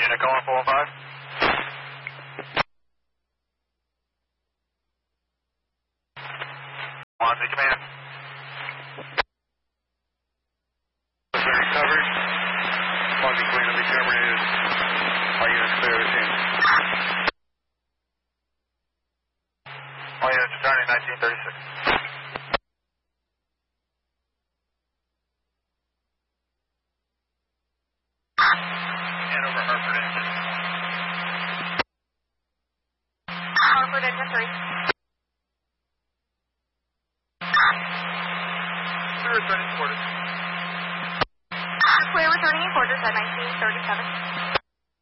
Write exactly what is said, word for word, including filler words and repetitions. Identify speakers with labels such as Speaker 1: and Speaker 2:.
Speaker 1: Unit calling four one five. On to command. thirty covered. Quasi clean will be terminated. All units clear the scene. All units returning nineteen thirty-six. Hanover Hartford engine.
Speaker 2: Hartford engine three.
Speaker 1: Clear returning quarters.
Speaker 2: Clear returning in quarters at nineteen thirty-seven.